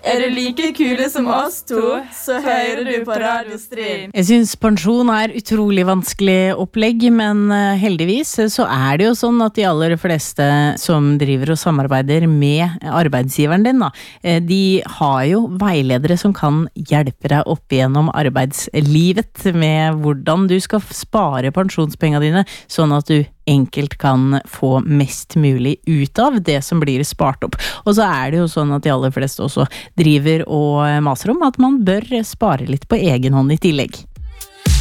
du like kule som oss to, så hører du på Radio Stryn. Jeg synes pensjon utrolig vanskelig opplegg, men heldigvis så det jo sånn at de aller fleste som driver og samarbeider med arbeidsgiveren din, de har jo veiledere som kan hjelpe deg opp igjennom arbeidslivet med hvordan du skal spare pensjonspengene dine, sånn at du enkelt kan få mest mulig ut av det som blir spart opp. Og så det jo sånn at de aller fleste også driver og maser om at man bør spare litt på egen hånd i tillegg.